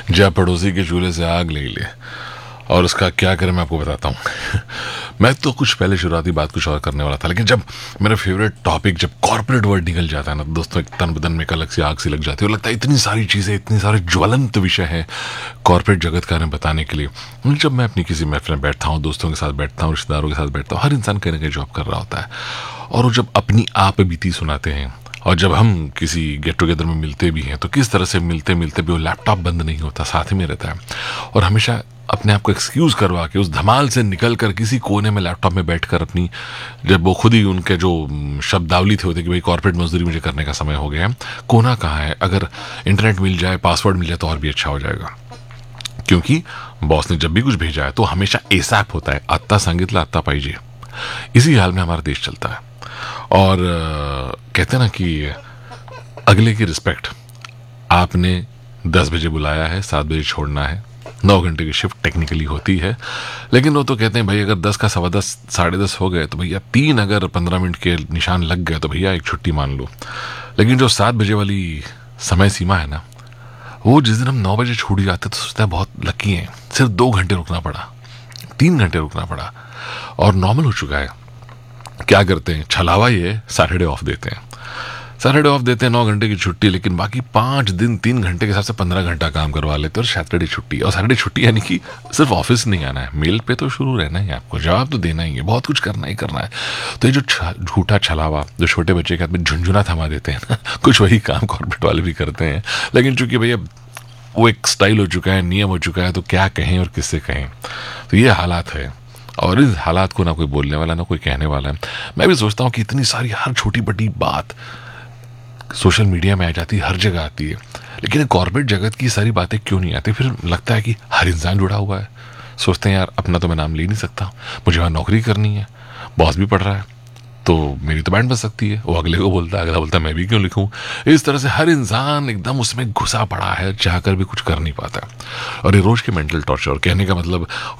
जब पड़ोसी के चूल्हे से आग ले ले और उसका क्या करें मैं आपको बताता हूँ। मैं तो कुछ पहले शुरुआती बात कुछ और करने वाला था, लेकिन जब मेरा फेवरेट टॉपिक जब कॉर्पोरेट वर्ल्ड निकल जाता है ना दोस्तों, एक तन बदन में एक अलग सी आग सी लग जाती है और लगता है इतनी सारी चीज़ें, इतनी सारे ज्वलंत विषय हैं कॉर्पोरेट जगत का में बताने के लिए। जब मैं अपनी किसी महफिल में बैठता हूँ, दोस्तों के साथ बैठता हूँ, रिश्तेदारों के साथ बैठता हूँ, हर इंसान कहीं ना कहीं जॉब कर रहा होता है और वो जब अपनी आप बीती सुनाते हैं और जब हम किसी गेट टुगेदर में मिलते भी हैं तो किस तरह से मिलते मिलते भी वो लैपटॉप बंद नहीं होता, साथ ही में रहता है और हमेशा अपने आप को एक्सक्यूज करवा के उस धमाल से निकल कर किसी कोने में लैपटॉप में बैठकर अपनी, जब वो खुद ही उनके जो शब्दावली थे होते कि भाई कॉर्पोरेट मजदूरी मुझे करने का समय हो गया है, कोना कहाँ है, अगर इंटरनेट मिल जाए, पासवर्ड मिल जाए तो और भी अच्छा हो जाएगा, क्योंकि बॉस ने जब भी कुछ भेजा है तो हमेशा एसएप होता है, आत्ता सांगितला आत्ता पाइजे। इसी हाल में हमारा देश चलता है और कहते हैं ना कि अगले की रिस्पेक्ट, आपने 10 बजे बुलाया है, 7 बजे छोड़ना है, 9 घंटे की शिफ्ट टेक्निकली होती है, लेकिन वो तो कहते हैं भाई अगर 10 का 10:15 10:30 हो गए तो भैया 3 अगर 15 मिनट के निशान लग गए तो भैया एक छुट्टी मान लो। लेकिन जो 7 बजे वाली समय सीमा है ना, वो जिस दिन हम 9 बजे छूट जाते तो सोचते हैं बहुत लकी हैं, सिर्फ 2 घंटे रुकना पड़ा, 3 घंटे रुकना पड़ा और नॉर्मल हो चुका है। क्या करते हैं, छलावा ये सैटरडे ऑफ देते हैं, सैटरडे ऑफ देते हैं 9 घंटे की छुट्टी, लेकिन बाकी 5 दिन 3 घंटे के हिसाब से 15 घंटा काम करवा लेते हैं और सैटरडे छुट्टी। और सैटरडे छुट्टी यानी कि सिर्फ ऑफिस नहीं आना है, मेल पे तो शुरू रहना ही है, आपको जवाब तो देना ही है, बहुत कुछ करना ही करना है। तो ये जो झूठा छलावा जो छोटे बच्चे के हाथ में झुंझुना थमा देते हैं ना, कुछ वही काम कॉर्पोरेट वाले भी करते हैं, लेकिन चूंकि भैया वो एक स्टाइल हो चुका है, नियम हो चुका है, तो क्या कहें और किससे कहें। तो ये हालात है और इस हालात को ना कोई बोलने वाला ना कोई कहने वाला है। मैं भी सोचता हूँ कि इतनी सारी हर छोटी बड़ी बात सोशल मीडिया में आ जाती है, हर जगह आती है, लेकिन कॉर्पोरेट जगत की सारी बातें क्यों नहीं आती। फिर लगता है कि हर इंसान जुड़ा हुआ है, सोचते हैं यार अपना तो मैं नाम ले नहीं सकता, मुझे वहाँ नौकरी करनी है, बॉस भी पढ़ रहा है तो मेरी तो बैंड बच सकती है, वो अगले को बोलता है, अगला बोलता है मैं भी क्यों लिखूं। इस तरह से हर इंसान एकदम उसमें घुसा पड़ा है, चाहकर भी कुछ कर नहीं पाता। और ये रोज के मेंटल टॉर्चर, कहने का मतलब